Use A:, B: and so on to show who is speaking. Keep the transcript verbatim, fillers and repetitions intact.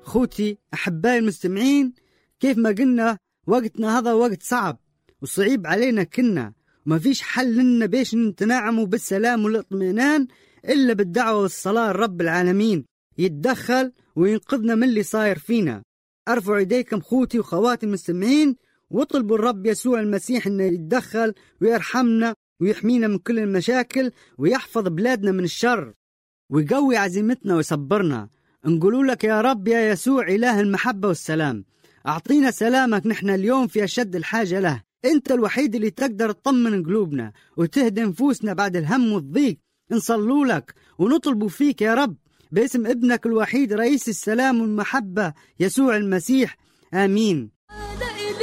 A: خوتي أحبائي المستمعين، كيف ما قلنا وقتنا هذا وقت صعب وصعيب علينا كنا، وما فيش حل لنا بيش نتنعموا بالسلام والاطمئنان إلا بالدعوة والصلاة لرب العالمين يتدخل وينقذنا من اللي صاير فينا. أرفعوا يديكم خوتي وخواتي المستمعين واطلبوا الرب يسوع المسيح إنه يتدخل ويرحمنا ويحمينا من كل المشاكل ويحفظ بلادنا من الشر ويقوي عزيمتنا ويصبرنا. نقولوا لك يا رب يا يسوع إله المحبة والسلام، أعطينا سلامك نحن اليوم في أشد الحاجة له. أنت الوحيد اللي تقدر تطمن قلوبنا وتهدي نفوسنا بعد الهم والضيق. نصلوا لك ونطلبوا فيك يا رب باسم ابنك الوحيد رئيس السلام والمحبة يسوع المسيح، آمين.